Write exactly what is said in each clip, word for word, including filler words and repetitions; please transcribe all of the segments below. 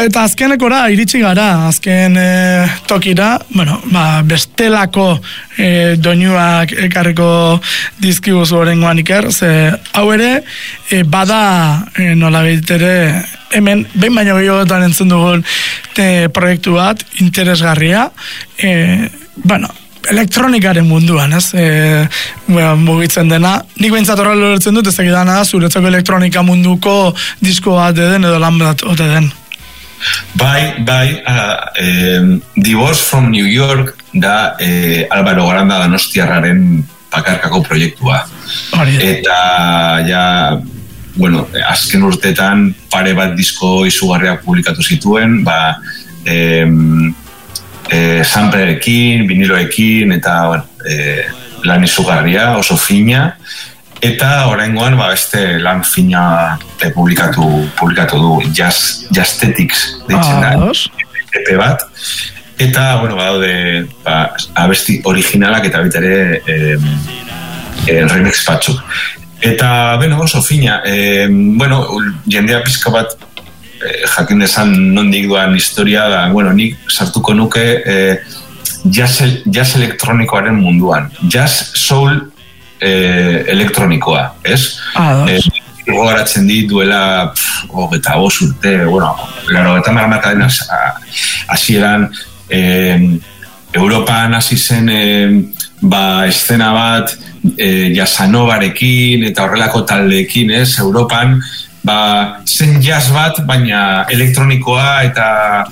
eta azkenekora iritsi gara, azken e, tokira, bueno, ba, bestelako e, doinuak ekarriko dizkibuzu orengoan Iker, ze hau ere, e, bada e, nola behitere, hemen, behin baino gehiagotan entzun dugun te, proiektu bat, interesgarria, e, bueno, elektronikaren munduan, ez? E, bueno, mugitzen dena. Nik behintzat horrela lortzen dut, ez egidana da, zuretzako elektronika munduko disko bat den edo lan bat ote den. Bai, bai, uh, eh, Divorce from New York da eh, Álvaro Granda Donostiarraren bakarkako proiektua. Hori. Eta ja, bueno, azken urtetan pare bat disko izugarriak publikatu zituen, ba, eh, eh, samplerekin, viniloekin, eta eh, lan izugarria, oso fina, eta oraingoan ba, beste lan fina eh, publikatu, publikatu du, Jazz, Jazztetics deitzen da, E P bat, eta, bueno, badaude ba, abesti originalak eta baita ere eh, eh, remix batzuk. Eta, bueno, oso fina, eh, bueno, jendea pizka bat eh, jakin desan nondik duan historia da, bueno, nik sartuko nuke eh, jazz, jazz elektronikoaren munduan. Jazz soul eh, elektronikoa, ez? Ah, eh, gogaratzen dit duela hogeta bost urte, bueno, laro eta marmarkaden hasieran eh, Europan hasi zen eh, ba, eszena bat eh, Jasanovarekin eta horrelako taldeekin, ez? Europan ba, zen jazz bat, baina elektronikoa eta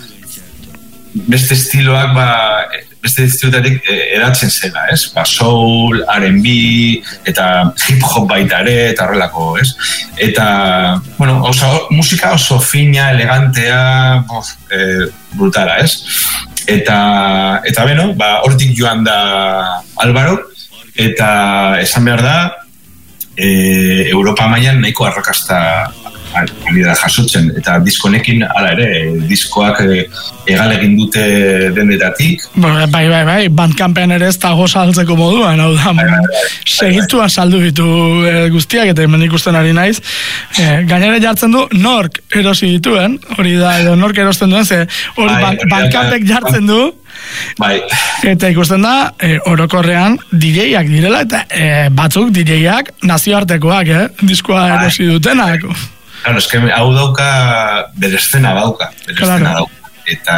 beste estiloak ba, beste estilotatik eratzen zela, ez? Ba, soul, R and B eta hip hop baita ere eta horrelako, ez? Eta, bueno, oso, musika oso fina, elegantea, bof, eh, brutala, ez? Eta, eta beno, ba, hortik joan da Álvaro, eta esan behar da, e, Europa mailan nahiko arrakasta ari da jasotzen, eta diskonekin hala ere, diskoak e, egal egin dute dendetatik. Bai, bai, bai, Bandcampen ere ez dago saltzeko moduan, hau da, bai, bai, bai, segituan saldu ditu e, guztiak, eta hemen ikusten ari naiz. E, gainera jartzen du, nork erosi dituen, hori da, edo nork erosten duen, ze hori bai, Bandcampek jartzen du, bai. Eta ikusten da, e, orokorrean D J-ak direla, eta e, batzuk D J-ak nazioartekoak, eh? Diskoa bai, erosi dutenak. Claro, es que hau dauka, bere eszena dauka, bere claro. eszena dauka. Eta,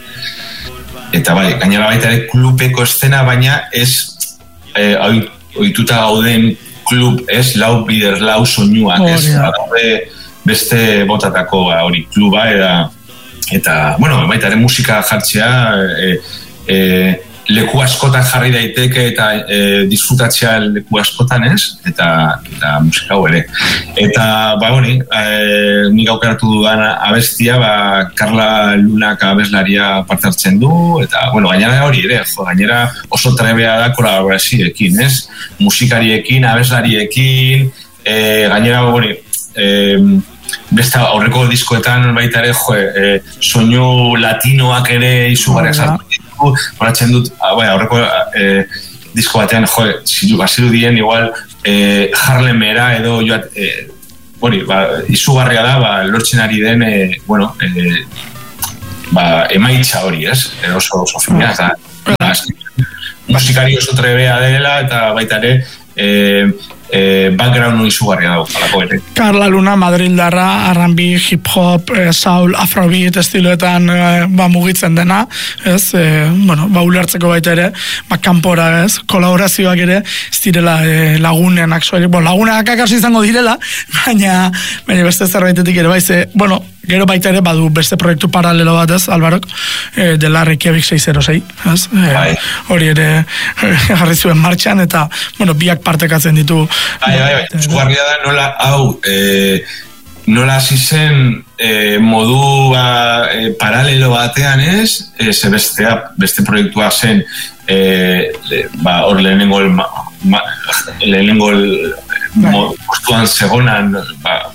eta bai, gainera baita ere klubeko eszena, baina ez eh, ohituta gauden klub, ez, lau bider, lau soinuak, oh, ez, yeah. Beste botatako hori kluba, eta, eta, bueno, baita ere musika jartzea, e, e, leku askotan jarri daiteke eta e, disfrutatzea leku askotan, ez? Eta, eta musika hau ere. Eta, ba hori, e, nik aukeratu dudan abestia, ba, Carla Lunak abeslaria parte hartzen du, eta, bueno, gainera hori ere, jo, gainera oso trebea da kolaborazioekin, ez? Musikariekin, abeslariekin, e, gainera hori, e, beste aurreko diskoetan baita ere, jo, e, soinu latinoak ere izugarriak sartu ditu, horatzen dut, bai, aurreko e, disko batean, jo, ziru dien, igual, e, Harlemera edo, joat, e, hori, ba, izugarria da, ba, lortzen ari den, e, bueno, e, ba, emaitza hori, ez? E, oso, oso fina, eta, ba, musikari oso trebea dela, eta baita ere, e, Eh, background izugarria dago, alako ere. Carla Luna, madrildarra, R and B, hip hop, eh, soul, afrobeat estiloetan eh, ba, mugitzen dena, ez, eh, bueno, ba, ulertzeko baita ere, ba, kanpora, ez, kolaborazioak ere, ez direla eh, lagunenak, soilik, bo, lagunenak akasi izango direla, baina, baina beste zerbaitetik ere, baize, bueno, gero baita ere badu beste proiektu paralelo bat, ez, Alvarok, eh, dela Reykjavik seiscientos sei, ez, eh, hori ere eh, jarri zuen martxan, eta, bueno, biak partekatzen ditu. Bai, bai, bai, eskuarria da nola, hau, eh, nola hasi zen eh, modua eh, paralelo batean, ez, eh, ze bestea, beste proiektua zen, eh, le, ba, hor lehenengo el, ma, ma, lehenengo el, mo, postuan segonan, ba,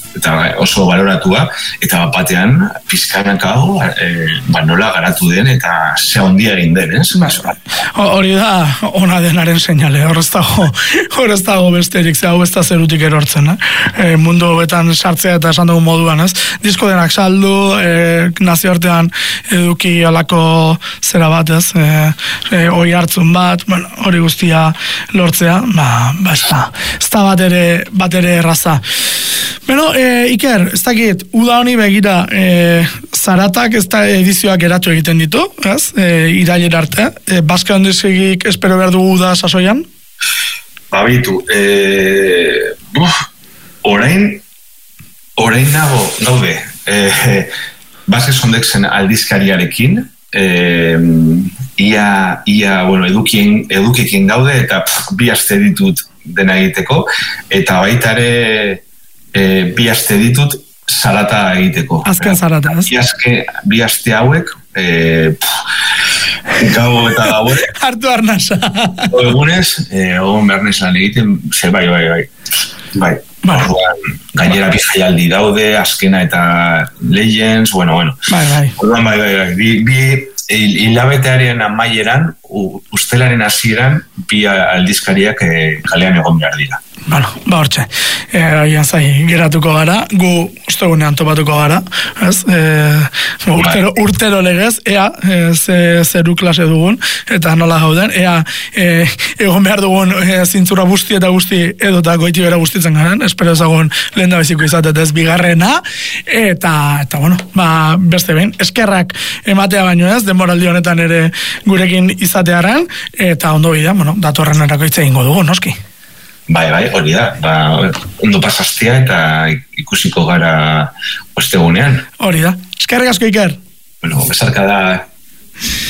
eta oso baloratua, eta bat batean, pizkanak hau, e, ba, nola garatu den, eta ze handia egin den, ez? Hori da, ona denaren seinale, hor ez dago, hor ez dago besterik, ze hau ez da zerutik erortzen, eh? E, mundu betan sartzea eta esan dugu moduan, ez? Disko denak saldu, e, nazioartean eduki alako zera bat, ez? E, e, oi hartzun bat, bueno, hori guztia lortzea, ba, ba ez da, ez da bat ere, bat ere erraza. Bueno, e, Iker, ez dakit, uda honi begira, e, zaratak ez da edizioak geratu egiten ditu, ez? E, irailera arte, e, Basque Handizegik espero behar dugu uda sasoian? Babitu, e, buf, orain, orain nago, gaude, e, Basque Sondexen aldizkariarekin, e, ia, ia, bueno, edukien, edukiekin gaude, eta pff, bi aste ditut dena egiteko, eta baita ere, E, bi aste ditut zarata egiteko. Azken zarata, ez? Bi, aske, bi aste hauek e, gau eta gauek hartu arnasa. Egunez, egon behar nesan egiten, ze bai, bai, bai. Bai, bai. Orduan, gainera bi jaialdi daude, azkena eta Legends, bueno, bueno. Bai, bai. Orduan, bai, bai, bai. Bi, bi hilabetearen amaieran, ustelaren hasieran, bi aldizkariak e, kalean egon behar dira. Bueno, ba hortxe, e, zai, geratuko gara, gu ostegunean topatuko gara, ez? E, urtero, urtero legez, ea, e, ze, zeru klase dugun, eta nola gauden, ea, e, egon behar dugun e, zintzura guzti eta guzti edota goiti bera guztitzen garen, espero ezagun lehen da beziko izatet ez bigarrena, eta, eta bueno, ba, beste behin, eskerrak ematea baino ez, denboraldi honetan ere gurekin izatearen, eta ondo bidea, bueno, datorren erako hitz egingo dugu, noski. Bai, bai, hori da, ba, ondo pasaztea eta ikusiko gara ostegunean. Hori da, eskerrik asko Iker. Bueno, besarka da.